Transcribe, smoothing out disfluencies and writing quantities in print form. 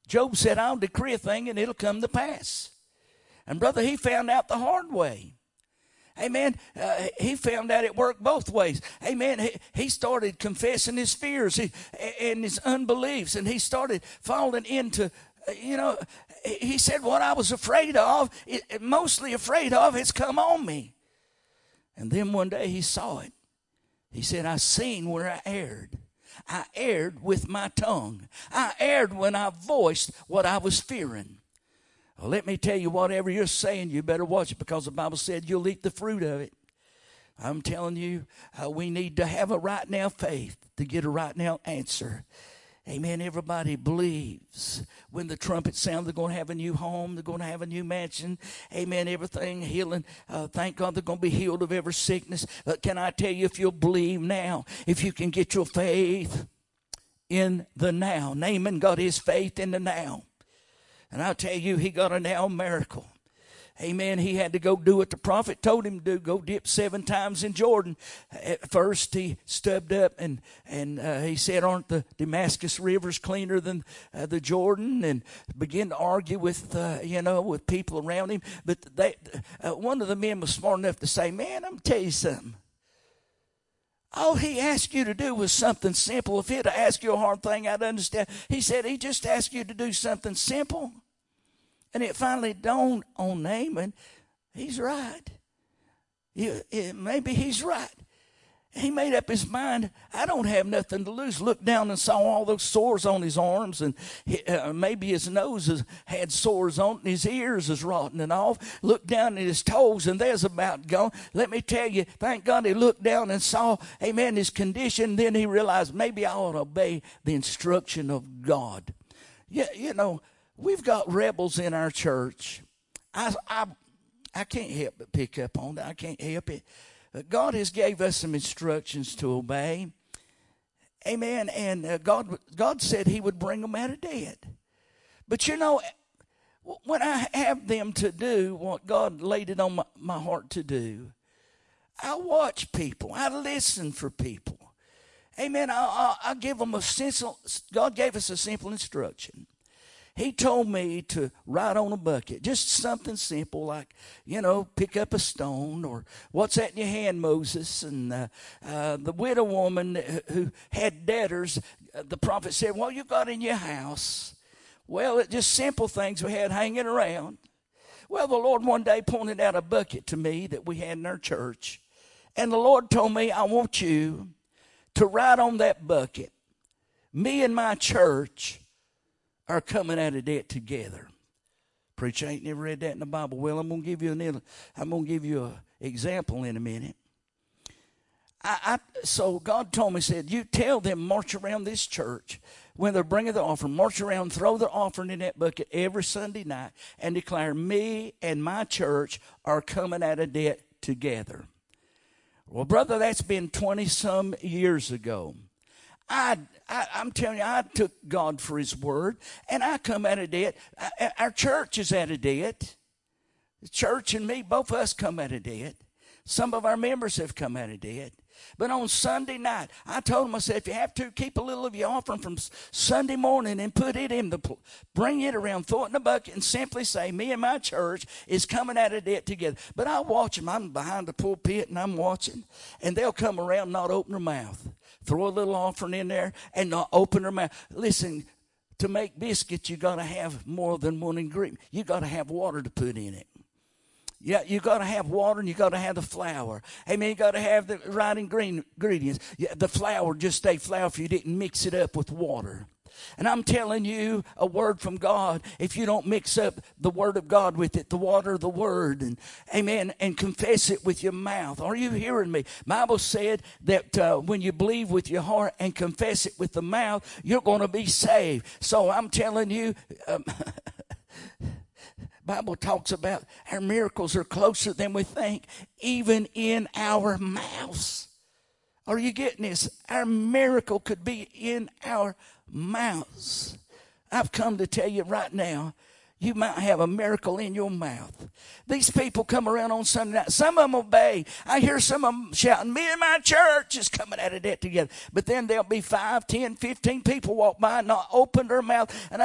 Job said, I'll decree a thing and it'll come to pass. And brother, he found out the hard way. Amen. He found out it worked both ways. Amen. He started confessing his fears and his unbeliefs, and he started falling into, he said, what I was afraid of, mostly afraid of, has come on me. And then one day he saw it. He said, I seen where I erred. I erred with my tongue. I erred when I voiced what I was fearing. Well, let me tell you, whatever you're saying, you better watch it, because the Bible said you'll eat the fruit of it. I'm telling you, we need to have a right now faith to get a right now answer. Amen. Everybody believes when the trumpet sounds, they're going to have a new home. They're going to have a new mansion. Amen. Everything healing. Thank God they're going to be healed of every sickness. But can I tell you, if you'll believe now, if you can get your faith in the now. Naaman got his faith in the now. And I'll tell you, he got a now miracle. Amen. He had to go do what the prophet told him to do. Go dip 7 times in Jordan. At first, he stubbed up and he said, aren't the Damascus rivers cleaner than the Jordan? And began to argue with, with people around him. But one of the men was smart enough to say, man, I'm going to tell you something. All he asked you to do was something simple. If he'd asked you a hard thing, I'd understand. He said he just asked you to do something simple. And it finally dawned on Naaman, he's right. Maybe he's right. He made up his mind, I don't have nothing to lose. Looked down and saw all those sores on his arms, and maybe his nose had sores on it, and his ears is rotting off. Looked down at his toes, and there's about gone. Let me tell you, thank God he looked down and saw, amen, his condition. Then he realized, maybe I ought to obey the instruction of God. Yeah, we've got rebels in our church. I can't help but pick up on that. I can't help it. God has gave us some instructions to obey. Amen. And God said he would bring them out of debt. But when I have them to do what God laid it on my heart to do, I watch people. I listen for people. Amen. I give them God gave us a simple instruction. He told me to write on a bucket, just something simple like, pick up a stone, or what's that in your hand, Moses? And the widow woman who had debtors, the prophet said, what you got in your house? Well, it's just simple things we had hanging around. Well, the Lord one day pointed out a bucket to me that we had in our church. And the Lord told me, I want you to write on that bucket, me and my church are coming out of debt together. Preacher, I ain't never read that in the Bible. Well, I'm gonna give you an example in a minute. So God told me, said, you tell them, march around this church when they're bringing the offering, march around, throw the offering in that bucket every Sunday night, and declare, me and my church are coming out of debt together. Well, brother, that's been 20-some years ago. I'm telling you, I took God for his word, and I come out of debt. Our church is out of debt. The church and me, both of us come out of debt. Some of our members have come out of debt. But on Sunday night, I told them, I said, if you have to, keep a little of your offering from Sunday morning and put it in bring it around, throw it in a bucket, and simply say, me and my church is coming out of debt together. But I watch them. I'm behind the pulpit, and I'm watching. And they'll come around and not open their mouth. Throw a little offering in there and not open their mouth. Listen, to make biscuits, you got to have more than one ingredient. You got to have water to put in it. Yeah, you got to have water, and you got to have the flour. Amen. You got to have the right ingredients. Yeah, the flour just stay flour if you didn't mix it up with water. And I'm telling you, a word from God, if you don't mix up the word of God with it, the water of the word, and amen, and confess it with your mouth. Are you hearing me? Bible said that when you believe with your heart and confess it with the mouth, you're going to be saved. So I'm telling you, Bible talks about our miracles are closer than we think, even in our mouths. Are you getting this? Our miracle could be in our mouths. I've come to tell you right now, you might have a miracle in your mouth. These people come around on Sunday night. Some of them obey. I hear some of them shouting, me and my church is coming out of debt together. But then there'll be 5, 10, 15 people walk by and not open their mouth. And